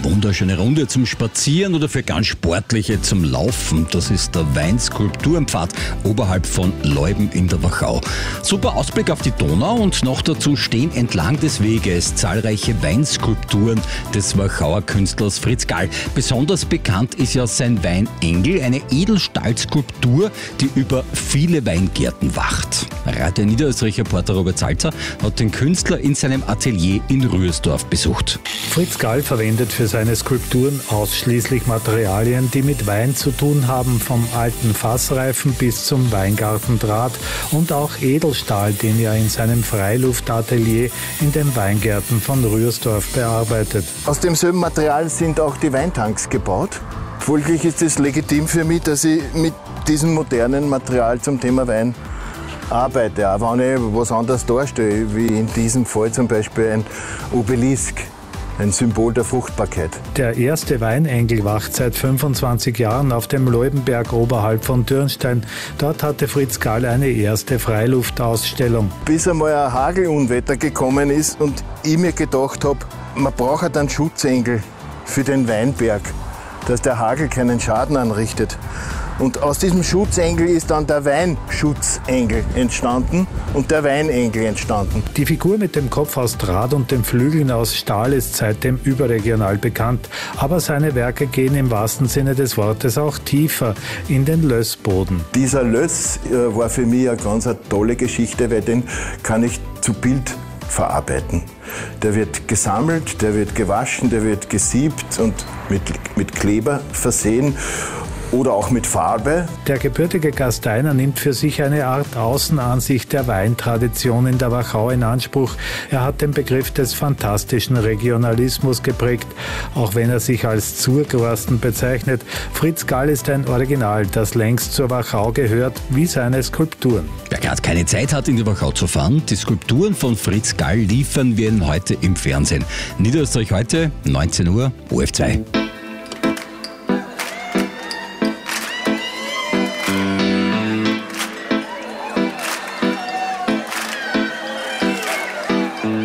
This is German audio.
wunderschöne Runde zum Spazieren oder für ganz Sportliche zum Laufen. Das ist der Weinskulpturenpfad oberhalb von Leuben in der Wachau. Super Ausblick auf die Donau und noch dazu stehen entlang des Weges zahlreiche Weinskulpturen des Wachauer Künstlers Fritz Gall. Besonders bekannt ist ja sein Weinengel, eine Edelstahlskulptur, die über viele Weingärten wacht. Radio Niederösterreich-Reporter Robert Salzer hat den Künstler in seinem Atelier in Rührsdorf besucht. Fritz Gall verwendet für seine Skulpturen ausschließlich Materialien, die mit Wein zu tun haben, vom alten Fassreifen bis zum Weingartendraht und auch Edelstahl, den er in seinem Freiluftatelier in den Weingärten von Rührsdorf bearbeitet. Aus demselben Material sind auch die Weintanks gebaut. Folglich ist es legitim für mich, dass ich mit diesem modernen Material zum Thema Wein arbeite, auch wenn ich was anderes darstelle, wie in diesem Fall zum Beispiel ein Obelisk, ein Symbol der Fruchtbarkeit. Der erste Weinengel wacht seit 25 Jahren auf dem Leubenberg oberhalb von Dürnstein. Dort hatte Fritz Gall eine erste Freiluftausstellung. Bis einmal ein Hagelunwetter gekommen ist und ich mir gedacht habe, man braucht einen Schutzengel für den Weinberg, dass der Hagel keinen Schaden anrichtet. Und aus diesem Schutzengel ist dann der Weinschutzengel entstanden und der Weinengel entstanden. Die Figur mit dem Kopf aus Draht und den Flügeln aus Stahl ist seitdem überregional bekannt. Aber seine Werke gehen im wahrsten Sinne des Wortes auch tiefer in den Lössboden. Dieser Löss war für mich eine ganz tolle Geschichte, weil den kann ich zu Bild verarbeiten. Der wird gesammelt, der wird gewaschen, der wird gesiebt und mit Kleber versehen. Oder auch mit Farbe. Der gebürtige Gasteiner nimmt für sich eine Art Außenansicht der Weintradition in der Wachau in Anspruch. Er hat den Begriff des fantastischen Regionalismus geprägt, auch wenn er sich als Zurgorsten bezeichnet. Fritz Gall ist ein Original, das längst zur Wachau gehört, wie seine Skulpturen. Wer gerade keine Zeit hat, in die Wachau zu fahren, die Skulpturen von Fritz Gall liefern wir Ihnen heute im Fernsehen. Niederösterreich heute, 19 Uhr, OF2.